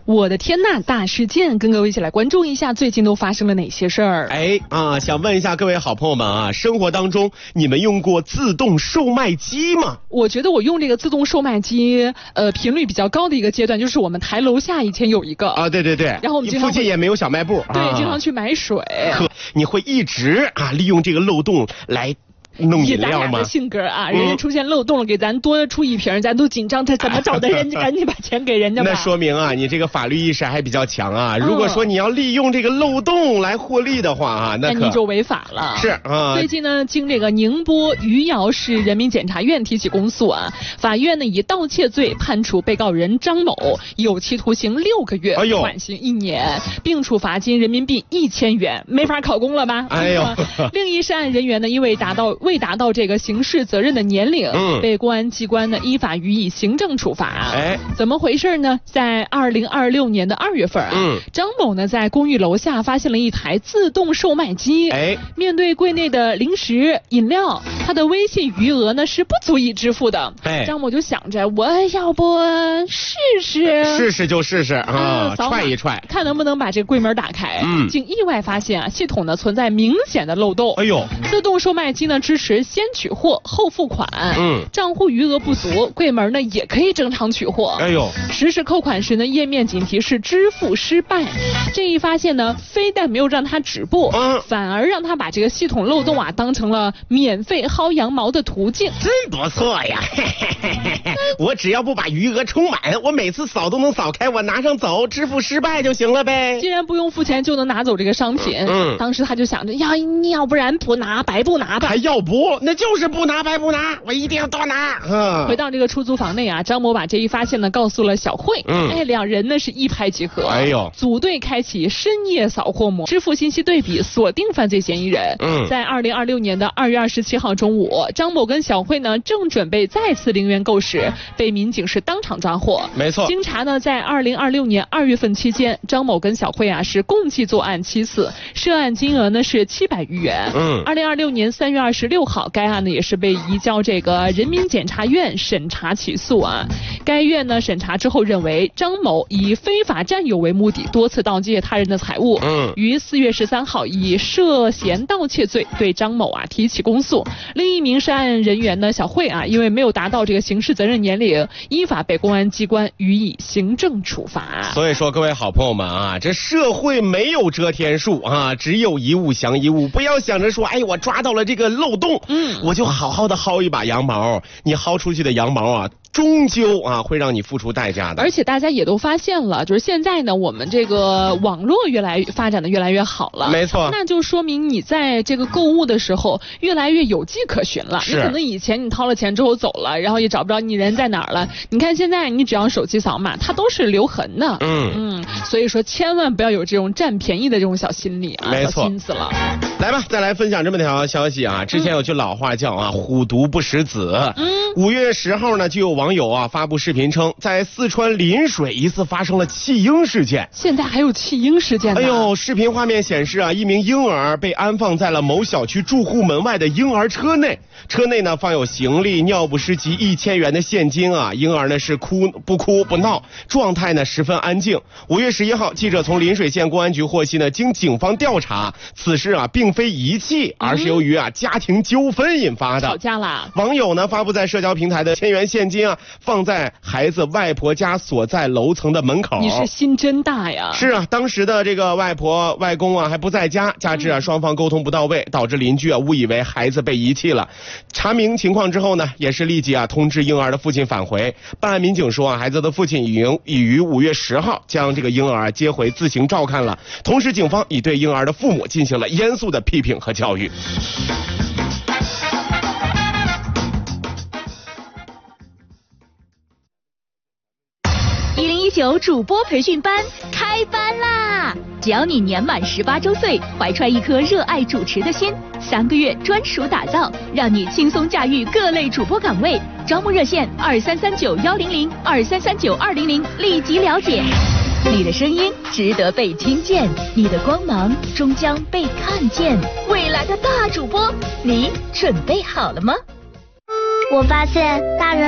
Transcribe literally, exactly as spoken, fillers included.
我的天呐，大事件，跟各位一起来关注一下最近都发生了哪些事儿。 哎啊，想问一下各位好朋友们啊，生活当中你们用过自动售卖机吗？ 我觉得我用这个自动售卖机，呃，频率比较高的一个阶段，就是我们台楼下以前有一个啊，对对对， 然后我们经常附近也没有小卖部， 对， 啊、 经常去买水。 呵，你会一直啊利用这个漏洞来弄饮料吗？ 以咱俩的性格啊，人家出现漏洞了，给咱多出一瓶，咱都紧张，他怎么找的人家，赶紧把钱给人家吧。 那说明啊，你这个法律意识还比较强啊。如果说你要利用这个漏洞来获利的话啊，那可那你就违法了。 是啊。 最近呢，经这个宁波余姚市人民检察院提起公诉啊，法院呢以盗窃罪判处被告人张某有期徒刑六个月， 哎呦， 缓刑一年，并处罚金人民币一千元，没法考公了吧？ 哎呦。 另一涉案人员呢，因为达到未达到这个刑事责任的年龄，嗯，被公安机关呢依法予以行政处罚。哎，怎么回事呢？在二零二六年的二月份啊，嗯，张某呢在公寓楼下发现了一台自动售卖机。哎，面对柜内的零食饮料，他的微信余额呢是不足以支付的。哎，张某就想着，我要不试试， 试试就试试啊，嗯、踹一踹， 看能不能把这个柜门打开。嗯，竟意外发现啊，系统呢存在明显的漏洞。哎呦，自动售卖机呢支持先取货后付款，嗯，账户余额不足，柜门呢也可以正常取货。哎呦，实时扣款时呢，页面仅提示支付失败。这一发现呢，非但没有让他止步，嗯，反而让他把这个系统漏洞啊当成了免费薅羊毛的途径。 真不错呀！我只要不把余额充满，我每次扫都能扫开，我拿上走，支付失败就行了呗。 既然不用付钱就能拿走这个商品，嗯，当时他就想着，呀，你要不然不拿白不拿吧？ 还要不？那就是不拿白不拿，我一定要多拿。 嗯，回到这个出租房内啊，张某把这一发现呢告诉了小慧，嗯，哎，两人呢是一拍即合，哎呦，组队开启深夜扫货模，支付信息对比，锁定犯罪嫌疑人。嗯，在二零二六年的二月二十七号中午，张某跟小慧呢正准备再次零元购时，被民警是当场抓获。 没错， 经查呢，在二零二六年二月份期间，张某跟小慧啊是共计作案七次，涉案金额呢是七百余元。嗯，二零二六年三月二十六号，该案呢也是被移交这个人民检察院审查起诉啊。该院呢审查之后认为，张某以非法占有为目的，多次盗窃他人的财物。嗯，于四月十三号以涉嫌盗窃罪对张某啊提起公诉。另一名涉案人员呢小慧啊，因为没有达到这个刑事责任年龄，依法被公安机关予以行政处罚。 所以说，各位好朋友们啊，这社会没有遮天术啊，只有一物降一物。不要想着说，哎，我抓到了这个漏洞，嗯，我就好好的薅一把羊毛。你薅出去的羊毛啊，终究啊会让你付出代价的。 而且大家也都发现了，就是现在呢，我们这个网络越来发展的越来越好了。 没错， 那就说明你在这个购物的时候越来越有迹可循了。你可能以前你掏了钱之后走了，然后也找不着你人在哪儿了。你看现在你只要手机扫码，它都是留痕的。嗯嗯，所以说千万不要有这种占便宜的这种小心理啊， 没错， 小心思了。 来吧，再来分享这么条消息啊！之前有句老话叫啊，虎毒不食子。嗯，五月十号呢，就有网友啊发布视频称，在四川临水疑似发生了弃婴事件。 现在还有弃婴事件呢？ 哎呦，视频画面显示啊，一名婴儿被安放在了某小区住户门外的婴儿车内，车内呢放有行李、尿不湿及一千元的现金啊。婴儿呢是哭不哭不闹，状态呢十分安静。五月十一号，记者从临水县公安局获悉呢，经警方调查，此事啊并非遗弃，而是由于啊家庭纠纷引发的。 吵架啦！ 网友呢发布在社交平台的千元现金啊，放在孩子外婆家所在楼层的门口。 你是心真大呀！ 是啊，当时的这个外婆外公啊还不在家，加之啊双方沟通不到位，导致邻居啊误以为孩子被遗弃了。查明情况之后呢，也是立即啊通知婴儿的父亲返回。办案民警说啊，孩子的父亲已经已于五月十号将这个婴儿接回自行照看了。同时，警方已对婴儿的父母进行了严肃的批评和教育。 一零一九主播培训班开班啦！只要你年满十八周岁，怀揣一颗热爱主持的心，三个月专属打造，让你轻松驾驭各类主播岗位。招募热线二三三九幺零零二三三九二零零，立即了解。你的声音值得被听见，你的光芒终将被看见。未来的大主播，你准备好了吗？ 我发现大人